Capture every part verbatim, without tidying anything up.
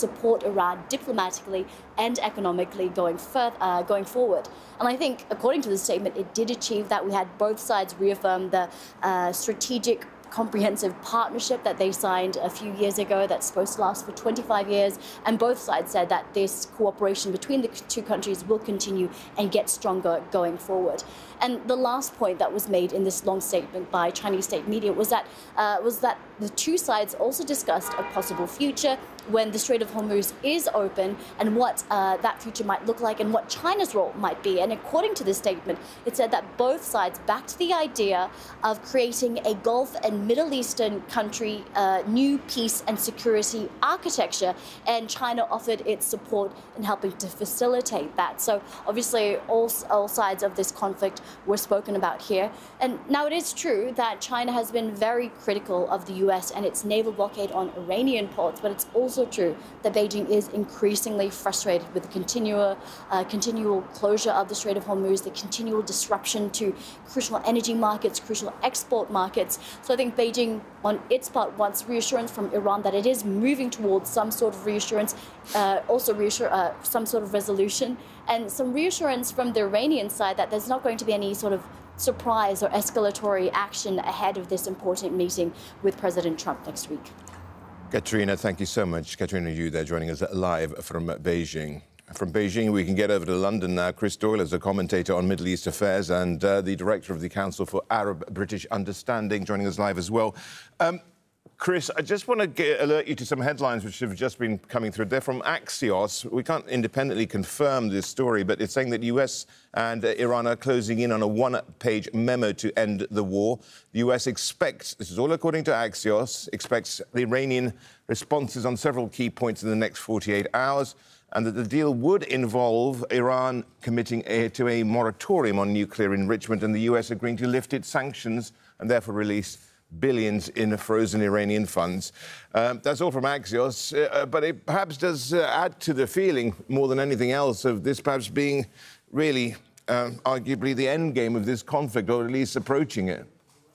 support Iran diplomatically and economically going further, uh, going forward. And I think, according to the statement, it did achieve that. We had both sides reaffirm the uh, strategic comprehensive partnership that they signed a few years ago that's supposed to last for twenty-five years. And both sides said that this cooperation between the two countries will continue and get stronger going forward. And the last point that was made in this long statement by Chinese state media was that uh, was that the two sides also discussed a possible future when the Strait of Hormuz is open and what uh, that future might look like and what China's role might be. And according to this statement, it said that both sides backed the idea of creating a Gulf and Middle Eastern country uh, new peace and security architecture, and China offered its support in helping to facilitate that. So obviously all, all sides of this conflict were spoken about here. And now it is true that China has been very critical of the U S and its naval blockade on Iranian ports, but it's also true that Beijing is increasingly frustrated with the continual, uh, continual closure of the Strait of Hormuz, the continual disruption to crucial energy markets, crucial export markets. So I think Beijing, on its part, wants reassurance from Iran that it is moving towards some sort of reassurance, uh, also reassure, uh, some sort of resolution, and some reassurance from the Iranian side that there's not going to be any sort of surprise or escalatory action ahead of this important meeting with President Trump next week. Katrina, thank you so much. Katrina Yu there joining us live from Beijing. From Beijing, we can get over to London now. Chris Doyle is a commentator on Middle East affairs and uh, the director of the Council for Arab-British Understanding, joining us live as well. Um, Chris, I just want to get, alert you to some headlines which have just been coming through. They're from Axios. We can't independently confirm this story, but it's saying that the U S and uh, Iran are closing in on a one-page memo to end the war. The U S expects, this is all according to Axios, expects the Iranian responses on several key points in the next forty-eight hours, and that the deal would involve Iran committing a, to a moratorium on nuclear enrichment and the U S agreeing to lift its sanctions and therefore release billions in frozen Iranian funds. Um, that's all from Axios, uh, but it perhaps does uh, add to the feeling, more than anything else, of this perhaps being really, um, arguably, the end game of this conflict, or at least approaching it.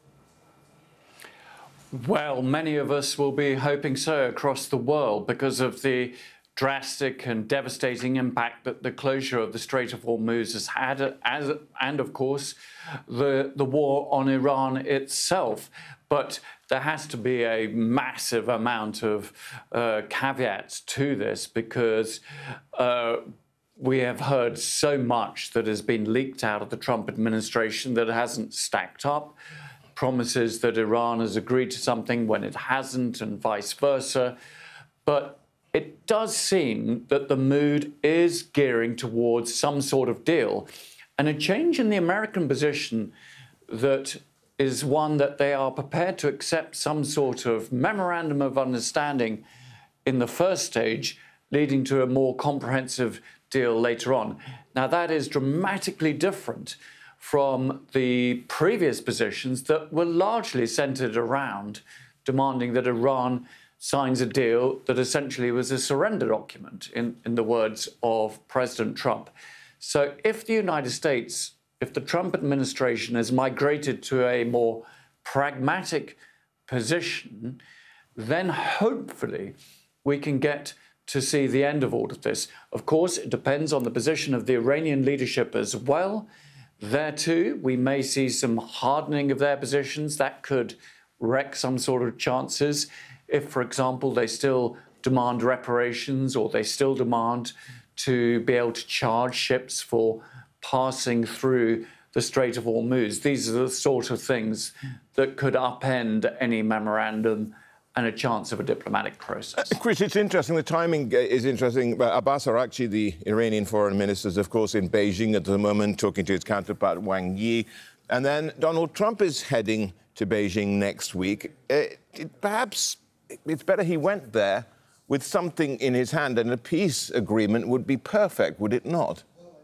Well, many of us will be hoping so across the world because of the drastic and devastating impact that the closure of the Strait of Hormuz has had, as, and, of course, the, the war on Iran itself. But there has to be a massive amount of uh, caveats to this because uh, we have heard so much that has been leaked out of the Trump administration that hasn't stacked up. Promises that Iran has agreed to something when it hasn't, and vice versa. But it does seem that the mood is gearing towards some sort of deal, and a change in the American position that is one that they are prepared to accept some sort of memorandum of understanding in the first stage, leading to a more comprehensive deal later on. Now, that is dramatically different from the previous positions that were largely centered around demanding that Iran signs a deal that essentially was a surrender document, in, in the words of President Trump. So if the United States, if the Trump administration has migrated to a more pragmatic position, then hopefully we can get to see the end of all of this. Of course, it depends on the position of the Iranian leadership as well. There too, we may see some hardening of their positions that could wreck some sort of chances. If, for example, they still demand reparations or they still demand to be able to charge ships for passing through the Strait of Hormuz. These are the sort of things that could upend any memorandum and a chance of a diplomatic process. Uh, Chris, it's interesting. The timing is interesting. Abbas Araghchi, the Iranian foreign minister, is, of course, in Beijing at the moment, talking to his counterpart Wang Yi. And then Donald Trump is heading to Beijing next week. Uh, it, perhaps it's better he went there with something in his hand, and a peace agreement would be perfect, would it not?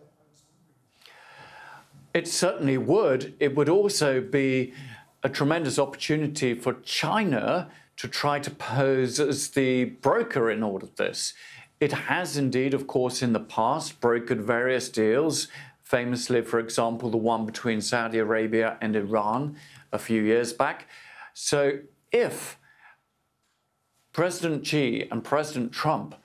It certainly would. It would also be a tremendous opportunity for China to try to pose as the broker in all of this. It has indeed, of course, in the past brokered various deals, famously, for example, the one between Saudi Arabia and Iran a few years back. So if President Xi and President Trump